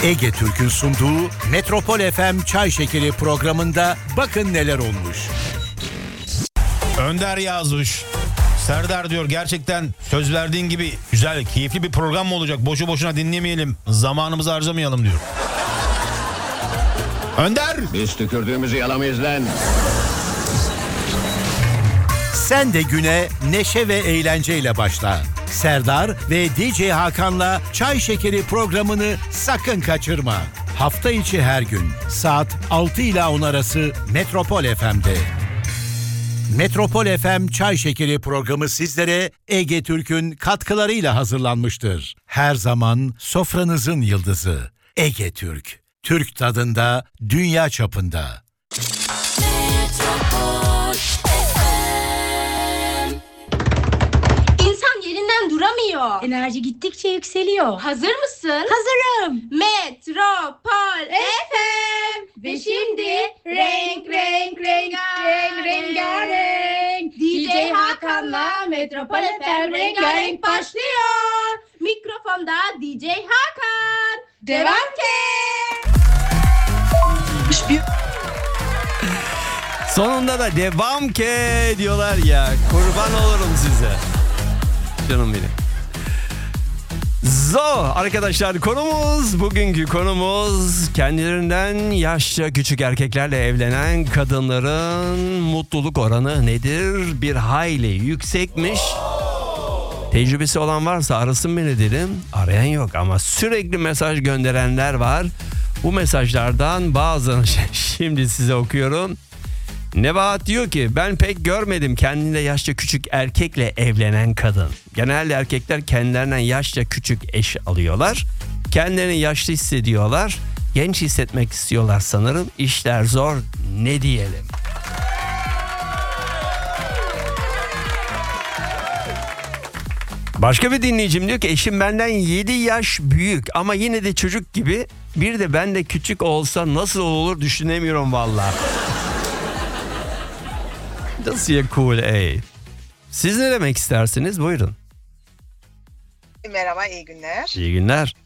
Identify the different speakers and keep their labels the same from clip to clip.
Speaker 1: Ege Türk'ün sunduğu Metropol FM Çay Şekeri programında bakın neler olmuş.
Speaker 2: Önder yazmış. Serdar diyor, gerçekten söz verdiğin gibi güzel, keyifli bir program mı olacak? Boşu boşuna dinlemeyelim, zamanımızı harcamayalım diyor. Önder!
Speaker 3: Biz tükürdüğümüzü yalamayız lan.
Speaker 1: Sen de güne neşe ve eğlenceyle başla. Serdar ve DJ Hakan'la Çay Şekeri programını sakın kaçırma. Hafta içi her gün saat 6 ila 10 arası Metropol FM'de. Metropol FM Çay Şekeri programı sizlere Ege Türk'ün katkılarıyla hazırlanmıştır. Her zaman sofranızın yıldızı Ege Türk. Türk tadında, dünya çapında.
Speaker 4: İnsan yerinden duramıyor.
Speaker 5: Enerji gittikçe yükseliyor.
Speaker 4: Hazır mısın?
Speaker 5: Hazırım.
Speaker 4: Metropol FM.
Speaker 5: Ve şimdi renk rengarenk. DJ Hakan'la Metropol FM rengarenk başlıyor.
Speaker 4: Mikrofonda DJ Hakan.
Speaker 5: Devam ki.
Speaker 6: Sonunda da devam ke diyorlar ya. Kurban olurum size. Canım benim. Arkadaşlar, bugünkü konumuz kendilerinden yaşça küçük erkeklerle evlenen kadınların mutluluk oranı nedir? Bir hayli yüksekmiş. Tecrübesi olan varsa arasın beni dedim. Arayan yok ama sürekli mesaj gönderenler var. Bu mesajlardan bazılarını şimdi size okuyorum. Nebahat diyor ki, ben pek görmedim kendine yaşça küçük erkekle evlenen kadın. Genelde erkekler kendilerinden yaşça küçük eş alıyorlar. Kendilerini yaşlı hissediyorlar. Genç hissetmek istiyorlar sanırım. İşler zor, ne diyelim. Başka bir dinleyicim diyor ki, eşim benden 7 yaş büyük ama yine de çocuk gibi. Bir de ben de küçük olsa nasıl olur düşünemiyorum vallahi. Nasıl ya, cool ey. Siz ne demek istersiniz? Buyurun.
Speaker 7: Merhaba, iyi günler.
Speaker 6: İyi günler.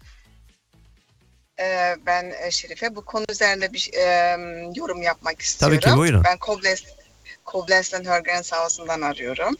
Speaker 7: Ben Şerife. Bu konu üzerinde bir yorum yapmak istiyorum.
Speaker 6: Tabii ki, buyurun.
Speaker 7: Ben Koblenz'den Hörgrenshaus'undan arıyorum.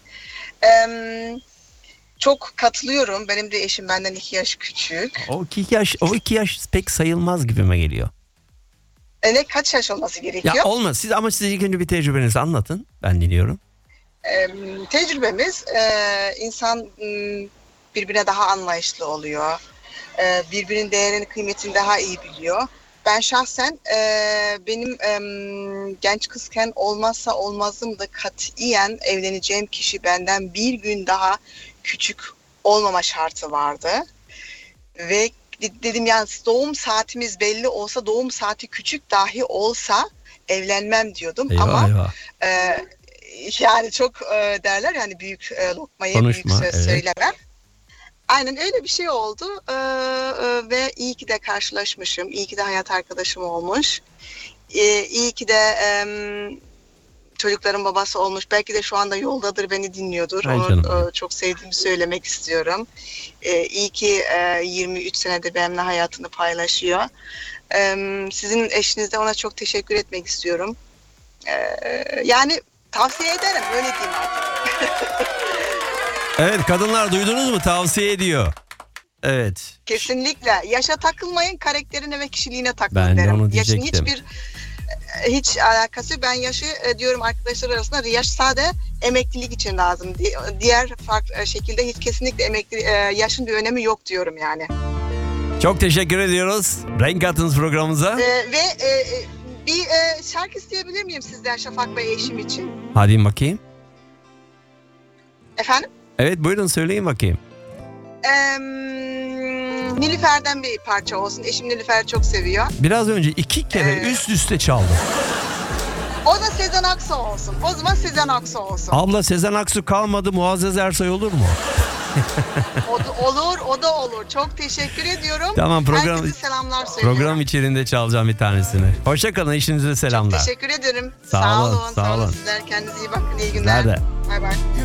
Speaker 7: Çok katılıyorum. Benim de eşim benden 2 yaş küçük.
Speaker 6: O 2 yaş pek sayılmaz gibime geliyor.
Speaker 7: Ne, kaç yaş olması gerekiyor?
Speaker 6: Ya olmaz. Siz ilk önce bir tecrübenizi anlatın. Ben dinliyorum.
Speaker 7: Tecrübemiz insan birbirine daha anlayışlı oluyor. Birbirinin değerini, kıymetini daha iyi biliyor. Ben şahsen benim genç kızken olmazsa olmazım da katiyen evleneceğim kişi benden bir gün daha küçük olmama şartı vardı. Ve dedim yani doğum saatimiz belli olsa, doğum saati küçük dahi olsa evlenmem diyordum.
Speaker 6: Eyvah,
Speaker 7: ama
Speaker 6: eyvah.
Speaker 7: Yani çok derler yani büyük lokmayı
Speaker 6: Konuşma,
Speaker 7: büyük söz
Speaker 6: evet.
Speaker 7: söylemem. Aynen öyle bir şey oldu ve iyi ki de karşılaşmışım, iyi ki de hayat arkadaşım olmuş, iyi ki de çocukların babası olmuş. Belki de şu anda yoldadır, beni dinliyordur. Onu çok sevdiğimi söylemek istiyorum. İyi ki 23 senedir benimle hayatını paylaşıyor. Sizin eşiniz de, ona çok teşekkür etmek istiyorum. Yani tavsiye ederim, öyle diyeyim artık.
Speaker 6: Evet, kadınlar duydunuz mu? Tavsiye ediyor. Evet.
Speaker 7: Kesinlikle. Yaşa takılmayın, karakterine ve kişiliğine takılın
Speaker 6: Ben de
Speaker 7: derim.
Speaker 6: onu diyecektim.
Speaker 7: Yaşın hiç alakası yok. Ben yaşı diyorum arkadaşlar arasında, yaş sade emeklilik için lazım. Diğer farklı şekilde hiç kesinlikle yaşın bir önemi yok diyorum yani.
Speaker 6: Çok teşekkür ediyoruz. Renk kattınız programımıza.
Speaker 7: Bir şarkı isteyebilir miyim sizden Şafak Bey, eşim için?
Speaker 6: Hadi bakayım.
Speaker 7: Efendim?
Speaker 6: Evet, buyurun söyleyin bakayım.
Speaker 7: Nilüfer'den bir parça olsun. Eşim Nilüfer'i çok seviyor.
Speaker 6: Biraz önce 2 kere üst üste çaldım.
Speaker 7: O da Sezen Aksu olsun. O zaman Sezen Aksu olsun.
Speaker 6: Abla, Sezen Aksu kalmadı, Muazzez Ersoy olur mu?
Speaker 7: O da olur. Çok teşekkür ediyorum.
Speaker 6: Tamam,
Speaker 7: herkese selamlar söylüyorum.
Speaker 6: program içinde çalacağım bir tanesini. Hoşçakalın, eşinize selamlar.
Speaker 7: Çok teşekkür ederim.
Speaker 6: Sağ olun.
Speaker 7: Sağ olun sizler. Kendinize iyi bakın. İyi günler.
Speaker 6: Nerede?
Speaker 7: Bay bay.